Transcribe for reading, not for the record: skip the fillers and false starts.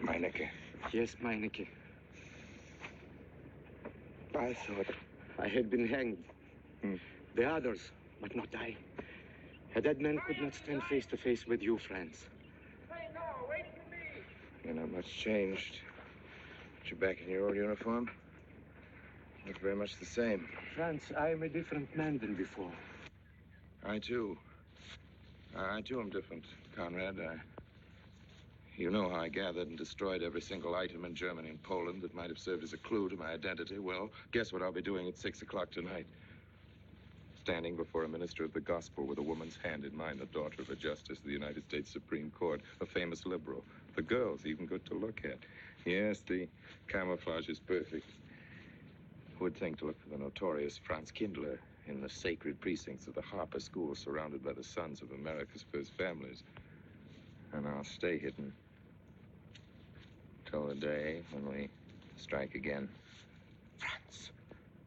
Meinecke. Yes, Meinecke. I thought I had been hanged. The others, but not I. A dead man could not stand face to face with you, Franz. Hey, no, wait for me. You're not much changed. But you're back in your old uniform. Look very much the same. Franz, I am a different man than before. I, too. I, too, am different, Conrad. You know how I gathered and destroyed every single item in Germany and Poland that might have served as a clue to my identity. Well, guess what I'll be doing at 6 o'clock tonight? Standing before a minister of the gospel with a woman's hand in mine, the daughter of a justice of the United States Supreme Court, a famous liberal. The girl's even good to look at. Yes, the camouflage is perfect. Who would think to look for the notorious Franz Kindler in the sacred precincts of the Harper School, surrounded by the sons of America's first families? And I'll stay hidden till the day when we strike again.